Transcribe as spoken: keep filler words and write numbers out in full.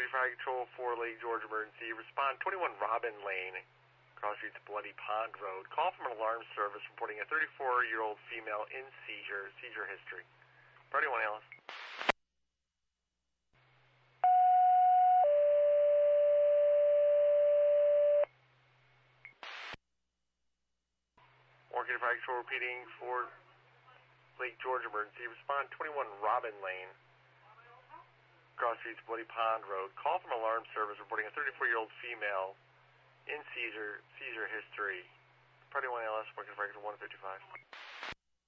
Deputy Fire Control for Lake George Emergency. Respond twenty-one Robin Lane, Cross Streets Bloody Pond Road. Call from an alarm service reporting a thirty-four-year-old female in seizure, seizure history. Party one, Alice. Deputy Fire Control repeating for Lake George Emergency. Respond twenty-one Robin Lane, Cross Streets Bloody Pond Road. Call from alarm service reporting a thirty-four-year-old female in seizure, seizure history. Party one L S, Working Fire one fifty-five.